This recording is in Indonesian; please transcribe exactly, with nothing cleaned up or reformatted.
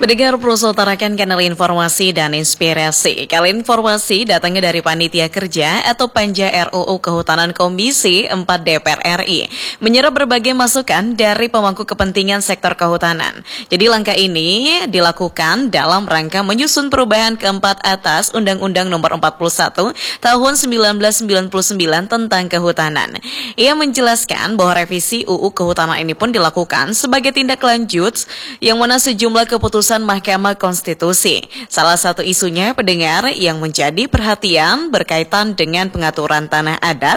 Pendengar Pulsa utarakan kanal informasi dan inspirasi. Kali informasi datangnya dari Panitia Kerja atau Panja R U U Kehutanan Komisi empat D P R R I, menyerap berbagai masukan dari pemangku kepentingan sektor kehutanan. Jadi langkah ini dilakukan dalam rangka menyusun perubahan keempat atas Undang-Undang Nomor empat puluh satu Tahun seribu sembilan ratus sembilan puluh sembilan tentang kehutanan. Ia menjelaskan bahwa revisi U U Kehutanan ini pun dilakukan sebagai tindak lanjut yang mana sejumlah keputusan Mahkamah Konstitusi. Salah satu isunya pendengar yang menjadi perhatian berkaitan dengan pengaturan tanah adat